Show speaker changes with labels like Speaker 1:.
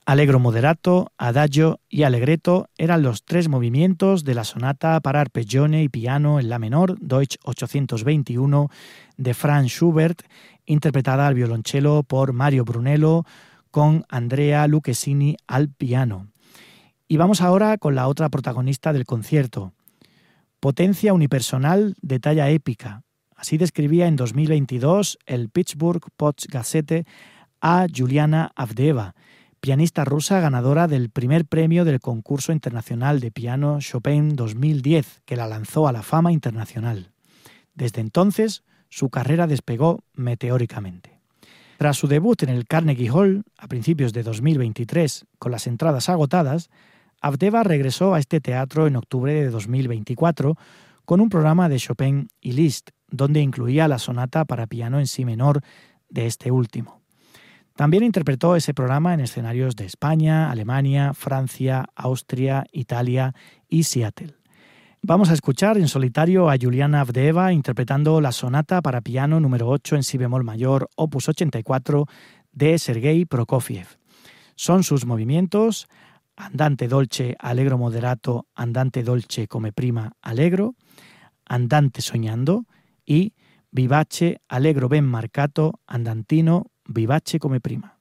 Speaker 1: Allegro moderato, adagio y allegretto eran los 3 movimientos de la sonata para arpeggione y piano en la menor, Deutsch 821, de Franz Schubert, interpretada al violonchelo por Mario Brunello, con Andrea Lucchesini al piano. Y vamos ahora con la otra protagonista del concierto. Potencia unipersonal de talla épica. Así describía en 2022 el Pittsburgh Post-Gazette a Juliana Avdeeva, pianista rusa ganadora del primer premio del concurso internacional de piano Chopin 2010, que la lanzó a la fama internacional. Desde entonces, su carrera despegó meteóricamente. Tras su debut en el Carnegie Hall a principios de 2023, con las entradas agotadas, Avdeeva regresó a este teatro en octubre de 2024 con un programa de Chopin y Liszt, donde incluía la sonata para piano en si menor de este último. También interpretó ese programa en escenarios de España, Alemania, Francia, Austria, Italia y Seattle. Vamos a escuchar en solitario a Juliana Avdeeva interpretando la sonata para piano número 8 en si bemol mayor, opus 84, de Sergei Prokofiev. Son sus movimientos andante dolce, allegro moderato, andante dolce come prima, allegro, andante sognando y vivace, allegro ben marcato, andantino, vivace come prima.